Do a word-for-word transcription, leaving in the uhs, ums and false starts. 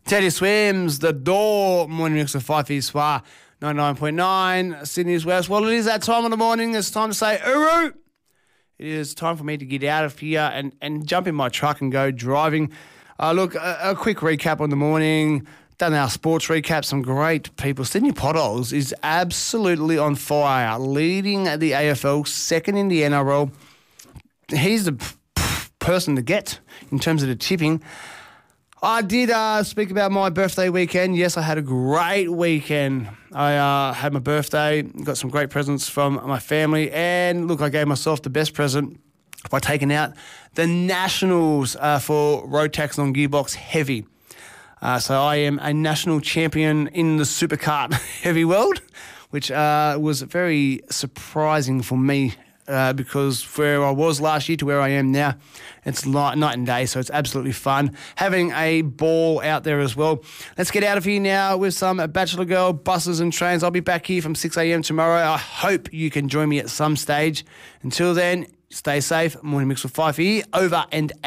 Teddy Swims, The Door, morning mix of Five Feet Spa, ninety-nine point nine, Sydney's West. Well, it is that time of the morning. It's time to say, Uru! It is time for me to get out of here and, and jump in my truck and go driving. Uh, look, a, a quick recap on the morning. Done our sports recap. Some great people. Sydney Potholes is absolutely on fire, leading the A F L, second in the N R L. He's the p- p- person to get in terms of the tipping. I did uh, speak about my birthday weekend. Yes, I had a great weekend. I uh, had my birthday, got some great presents from my family, and look, I gave myself the best present by taking out the Nationals uh, for Road Tax on Gearbox Heavy. Uh, so I am a national champion in the supercart heavy world, which uh, was very surprising for me. Uh, because where I was last year to where I am now, it's night, night and day, so it's absolutely fun. Having a ball out there as well. Let's get out of here now with some Bachelor Girl buses and trains. I'll be back here from six a.m. tomorrow. I hope you can join me at some stage. Until then, stay safe. Morning Mix with Five here, over and out.